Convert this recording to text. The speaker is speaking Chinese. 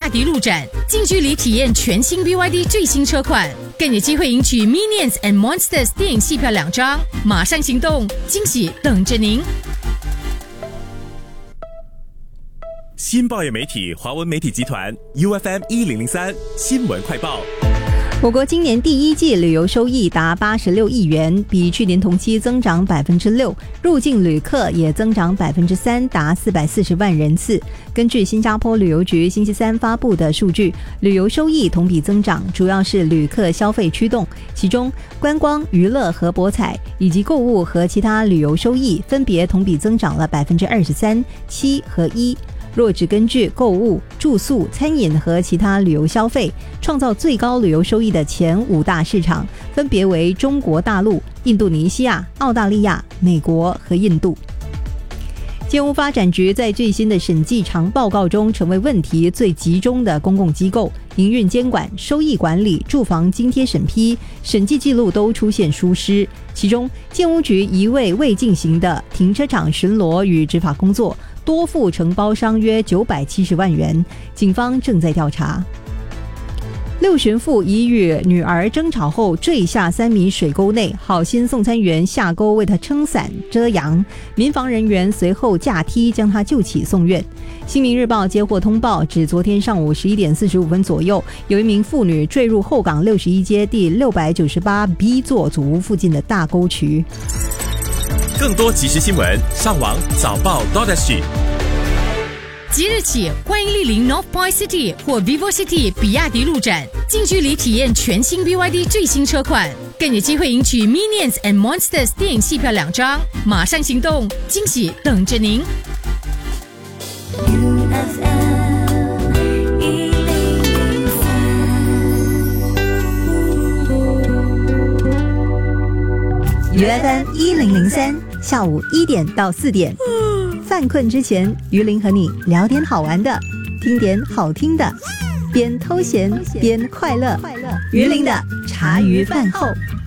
迪路展，近距离体验全新 BYD 最新车款，更有机会赢取 Minions and Monsters 电影戏票2张，马上行动，惊喜等着您！ 新报业媒体华文媒体集团 UFM 1003新闻快报。 我国今年第一季旅游收益达86亿元，比去年同期增长 6%， 入境旅客也增长 3%， 达440万人次。根据新加坡旅游局星期三发布的数据，旅游收益同比增长主要是旅客消费驱动，其中观光、娱乐和博彩以及购物和其他旅游收益分别同比增长了 23%、7%和1%。若只根据购物、住宿、餐饮和其他旅游消费，创造最高旅游收益的前5大市场分别为中国大陆、印度尼西亚、澳大利亚、美国和印度。建屋发展局在最新的审计长报告中成为问题最集中的公共机构，营运监管、收益管理、住房津贴审批、审计记录都出现疏失。其中，建屋局一位未进行的停车场巡逻与执法工作，多付承包商约970万元，警方正在调查。六旬妇已与女儿争吵后坠下3米水沟内，好心送餐员下沟为她撑伞遮阳，民防人员随后架梯将她救起送院。新民日报接获通报，指昨天上午11点45分左右，有一名妇女坠入后港61街第 698B 座祖屋附近的大沟渠。 更多即时新闻，上网早报 .sg。 即日起，欢迎莅临 North Point City 或 Vivo City 比亚迪路展，近距离体验全新 BYD 最新车款，更有机会赢取 Minions and Monsters 电影戏票2张，马上行动，惊喜等着您 ！UFM 1003下午1点到4点，犯困之前，于林和你聊点好玩的，听点好听的，边偷闲边快乐。于林的茶余饭后。